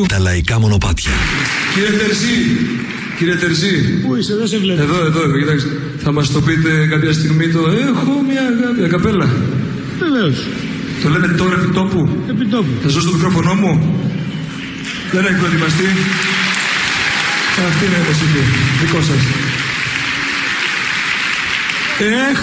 τα λαϊκά μονοπάτια. Κύριε Τερζή. Πού είσαι, δεν σε βλέπω. Εδώ, κοιτάξτε. Θα μας το πείτε κάποια στιγμή το «Έχω μια αγάπη, ακαπέλα». Βεβαίως. Το λέτε τώρα επί τόπου. Επί τόπου. Θα σας δώσω το μικρόφωνο μου. Δεν έχει προετοιμαστεί. Αυτή είναι η μουσική. Δικό σας.